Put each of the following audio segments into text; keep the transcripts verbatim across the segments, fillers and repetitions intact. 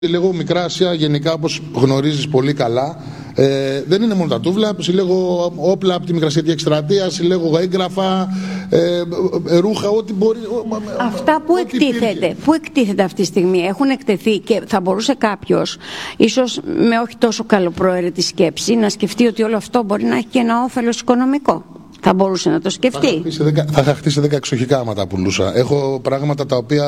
Συλλέγω Μικρά Ασία γενικά, όπως γνωρίζεις πολύ καλά, ε, δεν είναι μόνο τα τούβλα. Συλλέγω όπλα από τη Μικρασιατική εκστρατεία, συλλέγω έγγραφα, ε, ρούχα, ό,τι μπορεί. Αυτά που εκτίθεται, που εκτίθεται αυτή τη στιγμή, έχουν εκτεθεί και θα μπορούσε κάποιος, ίσως με όχι τόσο καλοπροαίρετη σκέψη, να σκεφτεί ότι όλο αυτό μπορεί να έχει και ένα όφελος οικονομικό. Θα μπορούσε να το σκεφτεί. Θα είχα χτίσει δέκα εξοχικά άμα τα πουλούσα. Έχω πράγματα τα οποία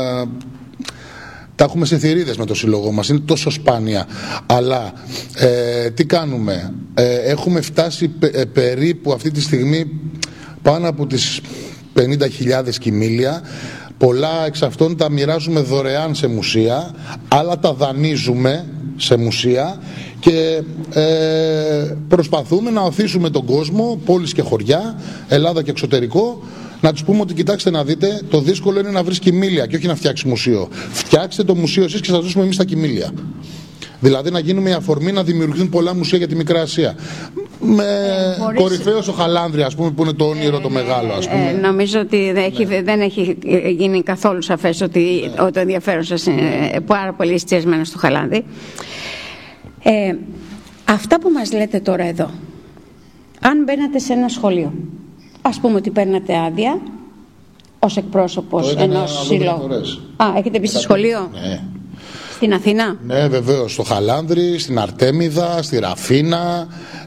τα έχουμε σε θηρίδες με το σύλλογο μας, είναι τόσο σπάνια. Αλλά ε, τι κάνουμε, ε, έχουμε φτάσει πε, ε, περίπου αυτή τη στιγμή πάνω από τις πενήντα χιλιάδες κοιμήλια. Πολλά εξ αυτών τα μοιράζουμε δωρεάν σε μουσεία, άλλα τα δανείζουμε σε μουσεία και ε, προσπαθούμε να οθήσουμε τον κόσμο, πόλεις και χωριά, Ελλάδα και εξωτερικό, να τους πούμε ότι κοιτάξτε να δείτε, το δύσκολο είναι να βρεις κοιμήλια και όχι να φτιάξεις μουσείο. Φτιάξτε το μουσείο εσείς και θα δώσουμε εμείς τα κοιμήλια. Δηλαδή να γίνουμε η αφορμή να δημιουργηθούν πολλά μουσεία για τη Μικρά Ασία. Με ε, χωρίς... κορυφαίος ο Χαλάνδρη, ας πούμε, που είναι το όνειρο ε, το μεγάλο, ας πούμε. Ε, νομίζω ότι δεν έχει, ναι. δεν έχει γίνει καθόλου σαφές ότι ναι. το ενδιαφέρον σας είναι πάρα πολύ εστιασμένο στο Χαλάνδρη. Ε, αυτά που μας λέτε τώρα εδώ, αν μπαίνατε σε ένα σχολείο, ας πούμε ότι παίρνατε άδεια ως εκπρόσωπος ενός συλλόγου. Α, έχετε πει στο σχολείο? Ναι. Στην Αθήνα? Ναι, βεβαίως. Στο Χαλάνδρη, στην Αρτέμιδα, στη Ραφίνα,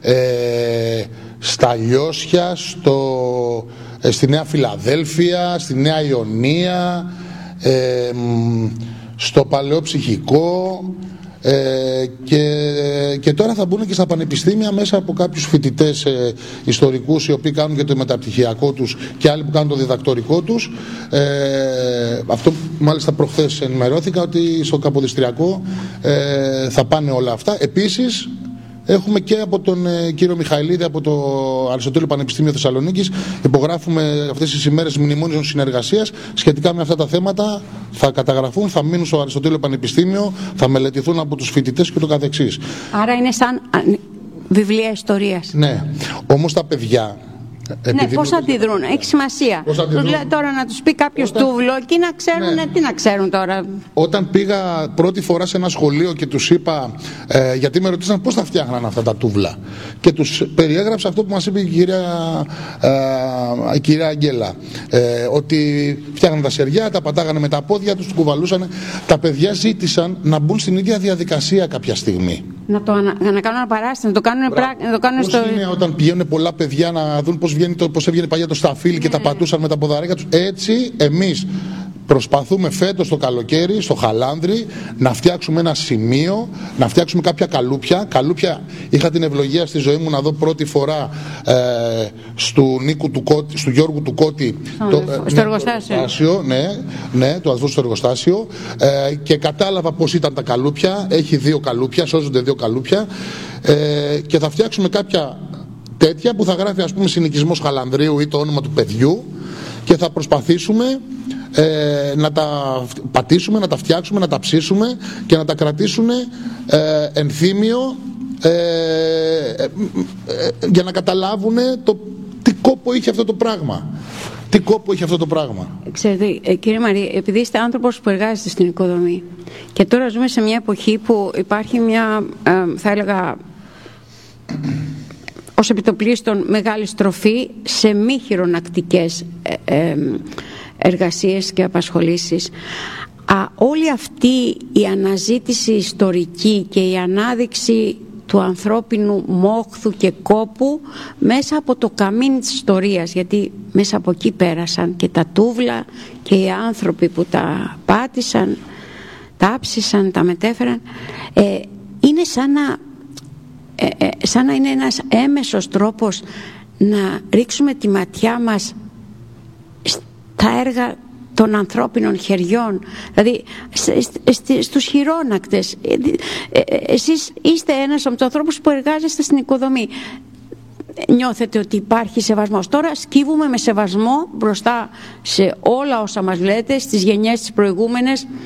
ε, στα Λιώσια, στο, ε, στη Νέα Φιλαδέλφια, στη Νέα Ιωνία, ε, στο Παλαιό Ψυχικό. Ε, και, και τώρα θα μπουν και στα πανεπιστήμια μέσα από κάποιους φοιτητές ε, ιστορικούς, οι οποίοι κάνουν και το μεταπτυχιακό τους και άλλοι που κάνουν το διδακτορικό τους. Ε, αυτό μάλιστα προχθές ενημερώθηκα ότι στο Καποδιστριακό ε, θα πάνε όλα αυτά. Επίσης έχουμε και από τον ε, κύριο Μιχαηλίδη από το Αριστοτέλειο Πανεπιστήμιο Θεσσαλονίκης, υπογράφουμε αυτές τις ημέρες μνημόνιων συνεργασίας σχετικά με αυτά τα θέματα. Θα καταγραφούν, θα μείνουν στο Αριστοτέλειο Πανεπιστήμιο, θα μελετηθούν από τους φοιτητές και το καθεξής. Άρα είναι σαν βιβλία ιστορίας. Ναι, όμως τα παιδιά... Ναι, πώς αντιδρούν, έχει σημασία. Τώρα να τους πει κάποιος Όταν... τούβλο και να ξέρουν, ναι. τι να ξέρουν τώρα. Όταν πήγα πρώτη φορά σε ένα σχολείο και τους είπα, ε, γιατί με ρωτήσαν πώς θα φτιάχναν αυτά τα τούβλα, και τους περιέγραψα αυτό που μας είπε η κυρία, ε, η κυρία Αγγέλα, ε, ότι φτιάχναν τα σεριά, τα πατάγανε με τα πόδια τους, τους κουβαλούσαν. Τα παιδιά ζήτησαν να μπουν στην ίδια διαδικασία κάποια στιγμή. Να, το, να, να κάνουν ένα παράσταση, να το κάνουν, πρά, να το κάνουν πώς στο... είναι όταν πηγαίνουν πολλά παιδιά να δουν πώς, βγαίνει το, πώς έβγαινε παλιά το σταφύλι και ναι. τα πατούσαν με τα ποδαρέκια τους. Έτσι εμείς προσπαθούμε φέτος το καλοκαίρι στο Χαλάνδρη να φτιάξουμε ένα σημείο, να φτιάξουμε κάποια καλούπια. Καλούπια είχα την ευλογία στη ζωή μου να δω πρώτη φορά ε, στου, Νίκου του Κώτη, στου Γιώργου του Κώτη oh, το, στο, ε, στο ναι, εργοστάσιο. Το εργοστάσιο ναι, ναι, το αδελφό στο εργοστάσιο ε, και κατάλαβα πώς ήταν τα καλούπια. Έχει δύο καλούπια, σώζονται δύο καλούπια ε, και θα φτιάξουμε κάποια τέτοια που θα γράφει, ας πούμε, συνοικισμός Χαλανδρίου ή το όνομα του παιδιού και θα προσπαθήσουμε ε, να τα πατήσουμε, να τα φτιάξουμε, να τα ψήσουμε και να τα κρατήσουν ε, ενθύμιο ε, ε, ε, για να καταλάβουν το τι κόπο είχε αυτό το πράγμα. Τι κόπο είχε αυτό το πράγμα. Ξέρετε, ε, κύριε Μαρή, επειδή είστε άνθρωπος που εργάζεστε στην οικοδομή και τώρα ζούμε σε μια εποχή που υπάρχει μια, ε, θα έλεγα, ως επιτοπλίστων μεγάλη στροφή σε μη χειρονακτικές ε, ε, εργασίες και απασχολήσεις. Α, όλη αυτή η αναζήτηση ιστορική και η ανάδειξη του ανθρώπινου μόχθου και κόπου μέσα από το καμίνι της ιστορίας, γιατί μέσα από εκεί πέρασαν και τα τούβλα και οι άνθρωποι που τα πάτησαν, τα άψησαν, τα μετέφεραν, ε, είναι σαν να Ε, ε, σαν να είναι ένας έμεσος τρόπος να ρίξουμε τη ματιά μας στα έργα των ανθρώπινων χεριών, δηλαδή στους χειρόνακτες. ε, ε, εσείς είστε ένας από τους ανθρώπους που εργάζεστε στην οικοδομή. Νιώθετε ότι υπάρχει σεβασμός? Τώρα σκύβουμε με σεβασμό μπροστά σε όλα όσα μας λέτε, στις γενιές τις προηγούμενες,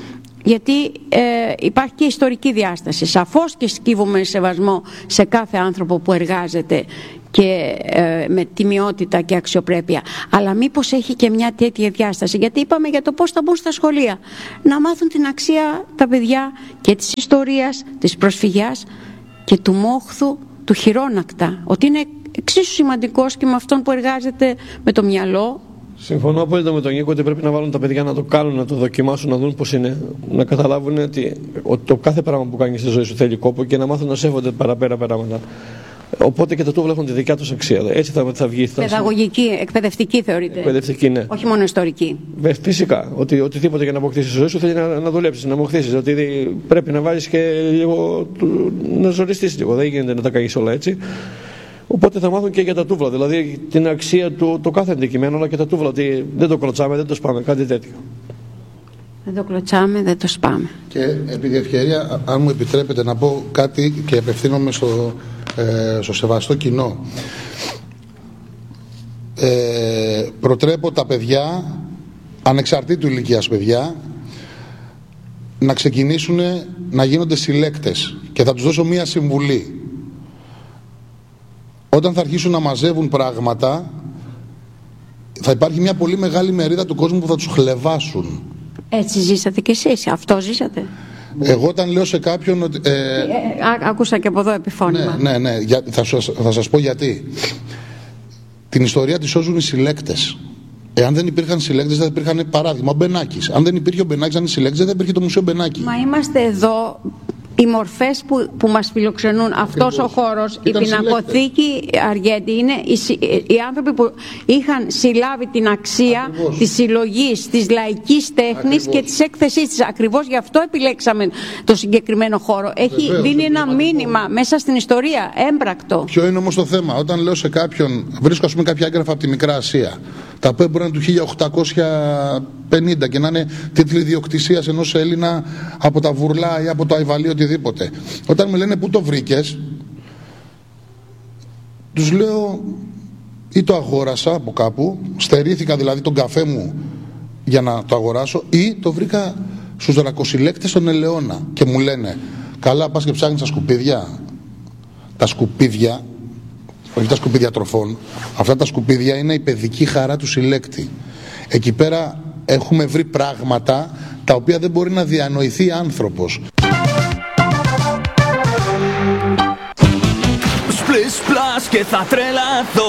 γιατί ε, υπάρχει και ιστορική διάσταση. Σαφώς και σκύβουμε σεβασμό σε κάθε άνθρωπο που εργάζεται και ε, με τιμιότητα και αξιοπρέπεια. Αλλά μήπως έχει και μια τέτοια διάσταση, γιατί είπαμε για το πώς θα μπουν στα σχολεία. Να μάθουν την αξία τα παιδιά και της ιστορίας, της προσφυγιάς και του μόχθου του χειρόνακτα. Ότι είναι εξίσου σημαντικός και με αυτόν που εργάζεται με το μυαλό. Συμφωνώ απόλυτα με τον Νίκο ότι πρέπει να βάλουν τα παιδιά να το κάνουν, να το δοκιμάσουν, να δουν πώς είναι. Να καταλάβουν ότι, ότι το κάθε πράγμα που κάνει στη ζωή σου θέλει κόπο και να μάθουν να σέβονται παραπέρα πράγματα. Οπότε και τα τούβλα έχουν τη δικιά τους αξία. Έτσι θα, θα βγει. Παιδαγωγική, εκπαιδευτική θεωρείται. Εκπαιδευτική, ναι. Όχι μόνο ιστορική. Φυσικά. Ότι, οτιδήποτε για να αποκτήσει τη ζωή σου θέλει να, να δουλέψει, να αποκτήσει. Ότι πρέπει να βάλει και λίγο. Να ζοριστεί λίγο. Δεν γίνεται να τα κάνει όλα έτσι. Οπότε θα μάθουν και για τα τούβλα. Δηλαδή την αξία του το κάθε αντικειμένο, αλλά και τα τούβλα. Ότι δεν το κλωτσάμε, δεν το σπάμε. Κάτι τέτοιο. Δεν το κλωτσάμε, δεν το σπάμε. Και επί ευκαιρία, αν μου επιτρέπετε να πω κάτι και απευθύνομαι στο, ε, στο σεβαστό κοινό. Ε, προτρέπω τα παιδιά, ανεξαρτήτου ηλικίας παιδιά, να ξεκινήσουν να γίνονται συλλέκτες. Και θα τους δώσω μία συμβουλή. Όταν θα αρχίσουν να μαζεύουν πράγματα, θα υπάρχει μια πολύ μεγάλη μερίδα του κόσμου που θα τους χλεβάσουν. Έτσι ζήσατε κι εσείς, αυτό ζήσατε. Εγώ όταν λέω σε κάποιον ότι... Ε, ε, ε, άκουσα και από εδώ επιφώνημα. Ναι, ναι, ναι. Για, θα, θα σας πω γιατί. Την ιστορία τη σώζουν οι συλλέκτες. Εάν δεν υπήρχαν συλλέκτες, δεν υπήρχαν, παράδειγμα, ο Μπενάκης. Αν δεν υπήρχε ο Μπενάκης, αν είναι συλλέκτες, δεν υπήρχε το Μουσείο Μπενάκη. Μα είμαστε εδώ. Οι μορφές που, που μας φιλοξενούν, αυτός ο χώρος, η πινακοθήκη Αργέντη, είναι οι, οι άνθρωποι που είχαν συλλάβει την αξία Ακριβώς. της συλλογής, της λαϊκής τέχνης Ακριβώς. και της έκθεσής της. Ακριβώς γι' αυτό επιλέξαμε το συγκεκριμένο χώρο. Έχει Βεβαίως, δίνει ένα μήνυμα μέσα στην ιστορία, έμπρακτο. Ποιο είναι όμως το θέμα? Όταν λέω σε κάποιον, βρίσκω ας πούμε κάποια έγγραφα από τη Μικρά Ασία, τα οποία μπορεί να είναι του χίλια οκτακόσια πενήντα και να είναι τίτλοι ιδιοκτησίας ενός Έλληνα από τα Βουρλά ή από το Αϊβαλί, οτιδήποτε. Όταν με λένε πού το βρήκες, τους λέω ή το αγόρασα από κάπου, στερήθηκα δηλαδή τον καφέ μου για να το αγοράσω, ή το βρήκα στους δρακοσυλλέκτες στον Ελαιώνα. Και μου λένε, καλά πας και ψάχνεις τα σκουπίδια. Τα σκουπίδια, όχι τα σκουπίδια τροφών, αυτά τα σκουπίδια είναι η παιδική χαρά του συλλέκτη. Εκεί πέρα έχουμε βρει πράγματα τα οποία δεν μπορεί να διανοηθεί άνθρωπος. Splish splash και θα τρελαθώ.